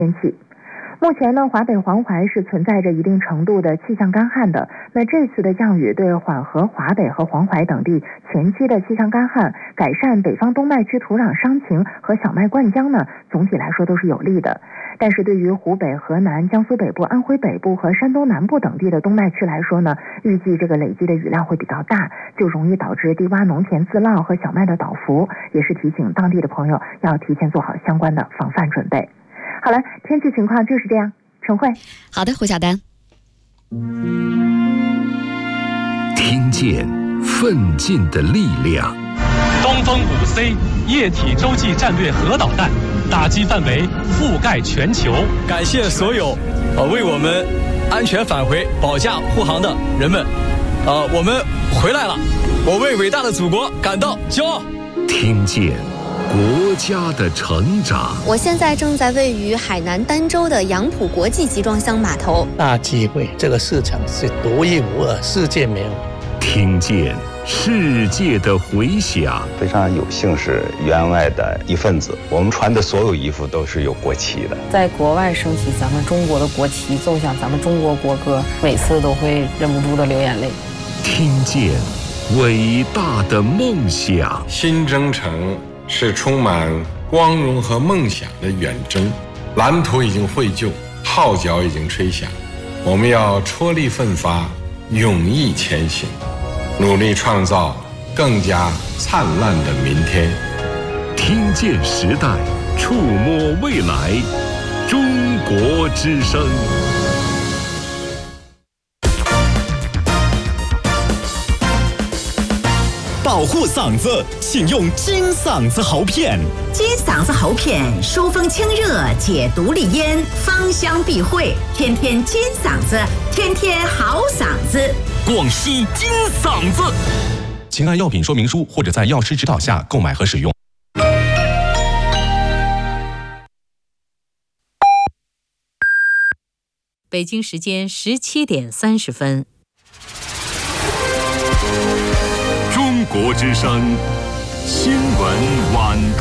天气。目前呢，华北黄淮是存在着一定程度的气象干旱的。那这次的降雨对缓和华北和黄淮等地前期的气象干旱，改善北方冬麦区土壤伤情和小麦灌浆呢，总体来说都是有利的。但是对于湖北、河南、江苏北部、安徽北部和山东南部等地的冬麦区来说呢，预计这个累积的雨量会比较大，就容易导致低洼农田自涝和小麦的倒伏，也是提醒当地的朋友要提前做好相关的防范准备。好了，天气情况就是这样。陈慧， 好的，胡晓丹。 听见奋进的力量。 东风5C 液体洲际战略核导弹打击范围覆盖全球。 感谢所有为我们安全返回保驾护航的人们。我们回来了，我为伟大的祖国感到骄傲。 听见国家的成长。 我现在正在位于海南儋州的杨浦国际集装箱码头。 大机会，这个市场是独一无二，世界没有。 听见世界的回响。 非常有幸是员外的一份子，我们穿的所有衣服都是有国旗的。 在国外升起咱们中国的国旗，奏响咱们中国国歌，每次都会忍不住的流眼泪。 听见伟大的梦想。 新征程是充满光荣和梦想的远征，蓝图已经绘就，号角已经吹响，我们要踔厉奋发，勇毅前行，努力创造更加灿烂的明天。 听见时代，触摸未来，中国之声。 保护嗓子，请用金嗓子喉片。 金嗓子喉片疏风清热，解毒利咽，芳香避秽，天天金嗓子，天天好嗓子。 广西金嗓子，请按药品说明书或者在药师指导下购买和使用。 北京时间17点30分。 中国之声新闻晚高。